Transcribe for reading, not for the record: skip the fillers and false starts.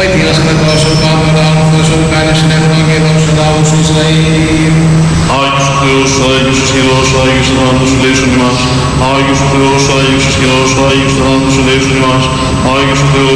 βοηθείας με τόσο πάντων άνθρωπος ο κάνεις συνεχνών και δόξα λαούς Ισραήλ. Άγιος ο Θεός, Άγιος ισχυρός, Άγιος ο θάνατος ελέησον ημάς. Άγιος ο Θεός, Άγιος ισχυρός, Άγιος ο θάνατος ελέησον ημάς. Άγιος ο Θεός,